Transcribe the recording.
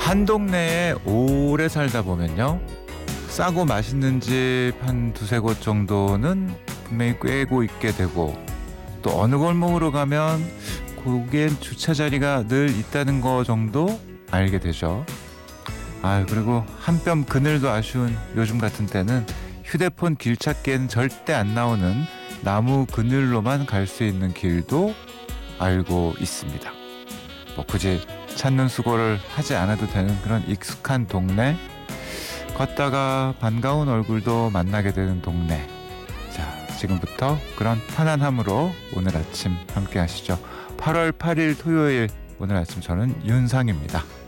한 동네에 오래 살다 보면요, 싸고 맛있는 집 한 두세 곳 정도는 분명히 꿰고 있게 되고, 또 어느 골목으로 가면 거기엔 주차 자리가 늘 있다는 거 정도 알게 되죠. 그리고 한 뼘 그늘도 아쉬운 요즘 같은 때는 휴대폰 길 찾기엔 절대 안 나오는 나무 그늘로만 갈 수 있는 길도 알고 있습니다. 뭐 굳이 찾는 수고를 하지 않아도 되는 그런 익숙한 동네, 걷다가 반가운 얼굴도 만나게 되는 동네. 자, 지금부터 그런 편안함으로 오늘 아침 함께 하시죠. 8월 8일 토요일, 오늘 아침 저는 윤상입니다.